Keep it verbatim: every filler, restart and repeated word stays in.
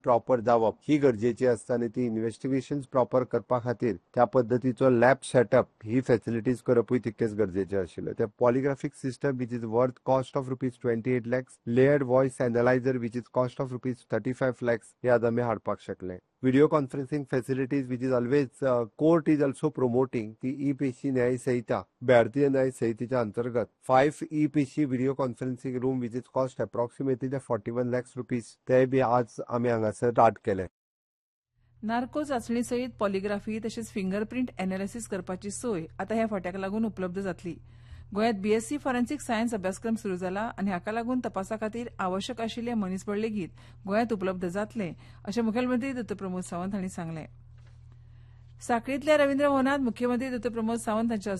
Proper जावप ही गरजेची आसता आनी ती इन्व्हेस्टिगेशन्स प्रॉपर करपा खातीर त्या पद्दतीचो लॅब सेटअप ही फॅसिलिटीज करपूय तितकेच गरजेचे आशिल्ले. ते पॉलिग्राफीक system which is worth cost of rupees twenty eight lakhs, layered voice एनालायझर which is cost of rupees thirty five lakhs हे आज आमी हाडपाक शकले. Video conferencing facilities which is always court is also promoting ती ई पेशी न्याय संहिता भारतीय न्याय संहितेच्या अंतर्गत फायव्ह ई पेशी video conferencing room which is cost approximately forty one lakhs rupees ते बी आज आमी हांगासर स्टार्ट केले. नार्को चाचणी सयत पॉलिग्राफी तशेंच फिंगरप्रिंट एनालिसीस करपाची सोय आतां ह्या फांट्याक लागून उपलब्ध जातली. गोंयांत बीएससी फॉरेन्सिक सायन्स अभ्यासक्रम सुरू जाला आनी हाका लागून तपासा खातीर आवश्यक आशिल्ले मनीसबळ लेगीत गोंयांत उपलब्ध जातले अशें मुखेलमंत्री दत्त प्रमोद सावंत हांणी सांगलें. सांखळींतल्या रवींद्र भवनांत मुख्यमंत्री दत्त प्रमोद सावंत हांच्या